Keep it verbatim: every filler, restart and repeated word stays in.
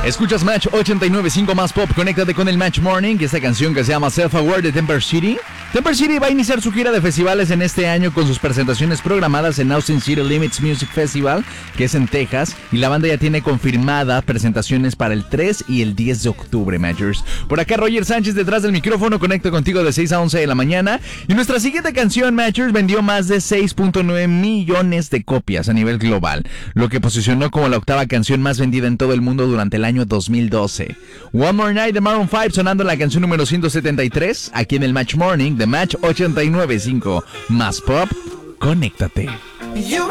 Escuchas Match ochenta y nueve punto cinco más pop. Conéctate con el Match Morning, esta canción que se llama Self Aware de Temper City. Temper City va a iniciar su gira de festivales en este año con sus presentaciones programadas en Austin City Limits Music Festival, que es en Texas, y la banda ya tiene confirmadas presentaciones para el tres y el diez de octubre, Matchers. Por acá Roger Sánchez detrás del micrófono, conecto contigo de seis a once de la mañana. Y nuestra siguiente canción, Matchers, vendió más de seis punto nueve millones de copias a nivel global, lo que posicionó como la octava canción más vendida en todo el mundo durante el año dos mil doce. One More Night de Maroon cinco sonando la canción número ciento setenta y tres, aquí en el Match Morning de Match ochenta y nueve punto cinco más pop. Conéctate.